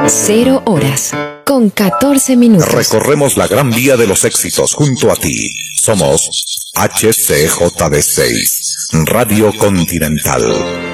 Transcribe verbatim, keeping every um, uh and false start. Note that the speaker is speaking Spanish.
Cero horas, con catorce minutos. Recorremos la gran vía de los éxitos junto a ti. Somos H C J D seis, Radio Continental.